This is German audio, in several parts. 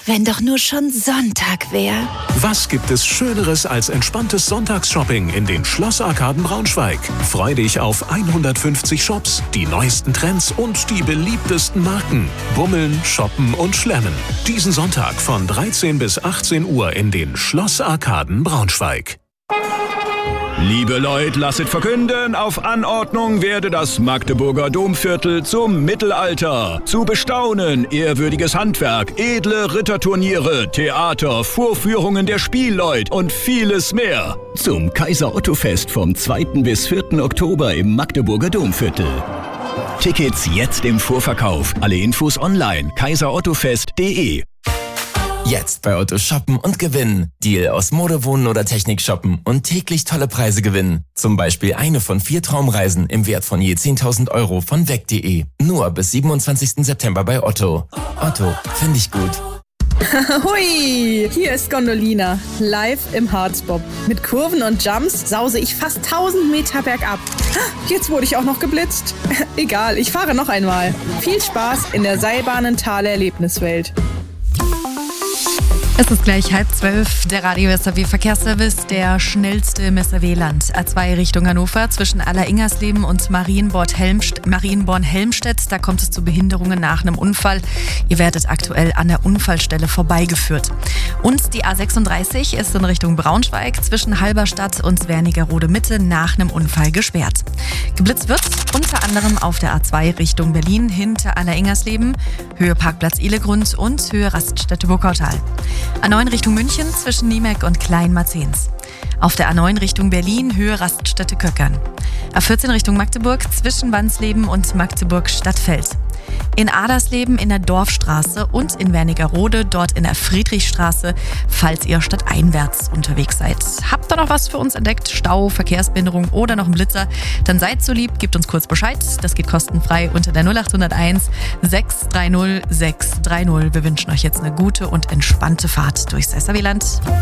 wenn doch nur schon Sonntag wäre. Was gibt es Schöneres als entspanntes Sonntagsshopping in den Schlossarkaden Braunschweig? Freu dich auf 150 Shops, die neuesten Trends und die beliebtesten Marken. Bummeln, shoppen und schlemmen. Diesen Sonntag von 13 bis 18 Uhr in den Schlossarkaden Braunschweig. Liebe Leute, lasset verkünden, auf Anordnung werde das Magdeburger Domviertel zum Mittelalter. Zu bestaunen, ehrwürdiges Handwerk, edle Ritterturniere, Theater, Vorführungen der Spielleut und vieles mehr. Zum Kaiser-Otto-Fest vom 2. bis 4. Oktober im Magdeburger Domviertel. Tickets jetzt im Vorverkauf. Alle Infos online, kaiserottofest.de. Jetzt bei Otto shoppen und gewinnen. Deal aus Mode, Wohnen oder Technik shoppen und täglich tolle Preise gewinnen. Zum Beispiel eine von 4 Traumreisen im Wert von je 10.000 Euro von weg.de. Nur bis 27. September bei Otto. Otto, finde ich gut. Hui, hier ist Gondolina, live im Harzbob. Mit Kurven und Jumps sause ich fast 1000 Meter bergab. Jetzt wurde ich auch noch geblitzt. Egal, ich fahre noch einmal. Viel Spaß in der Seilbahnentaler Erlebniswelt. Es ist gleich 11:30, der Radio SAW Verkehrsservice, der schnellste im SAW-Land. A2 Richtung Hannover zwischen Alleringersleben und Marienborn-Helmstedt. Da kommt es zu Behinderungen nach einem Unfall. Ihr werdet aktuell an der Unfallstelle vorbeigeführt. Und die A36 ist in Richtung Braunschweig zwischen Halberstadt und Wernigerode Mitte nach einem Unfall gesperrt. Geblitzt wird unter anderem auf der A2 Richtung Berlin hinter Alleringersleben, Höhe Parkplatz Ihlegrund und Höhe Raststätte Burgautal. A9 Richtung München zwischen Niemek und Kleinmarzens. Auf der A9 Richtung Berlin, Höhe Raststätte Köckern. A14 Richtung Magdeburg zwischen Wansleben und Magdeburg-Stadtfeld. In Adersleben in der Dorfstraße und in Wernigerode, dort in der Friedrichstraße, falls ihr stadteinwärts unterwegs seid. Habt ihr noch was für uns entdeckt? Stau, Verkehrsbehinderung oder noch ein Blitzer? Dann seid so lieb, gebt uns kurz Bescheid. Das geht kostenfrei unter der 0801 630 630. Wir wünschen euch jetzt eine gute und entspannte Fahrt durchs SAW-Land.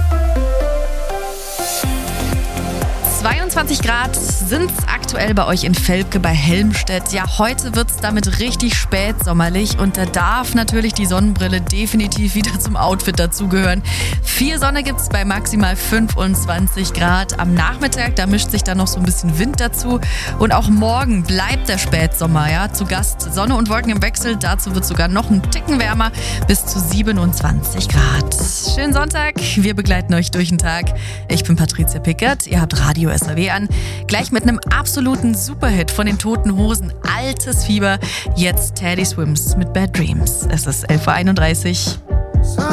22 Grad sind es aktuell bei euch in Velpke bei Helmstedt. Ja, heute wird es damit richtig spätsommerlich und da darf natürlich die Sonnenbrille definitiv wieder zum Outfit dazugehören. Viel Sonne gibt es bei maximal 25 Grad. Am Nachmittag, da mischt sich dann noch so ein bisschen Wind dazu. Und auch morgen bleibt der Spätsommer, ja, zu Gast. Sonne und Wolken im Wechsel, dazu wird es sogar noch ein Ticken wärmer, bis zu 27 Grad. Schönen Sonntag, wir begleiten euch durch den Tag. Ich bin Patricia Pickert, ihr habt Radio SAW an. Gleich mit einem absoluten Superhit von den Toten Hosen, Altes Fieber. Jetzt Teddy Swims mit Bad Dreams. Es ist 11:31 Uhr.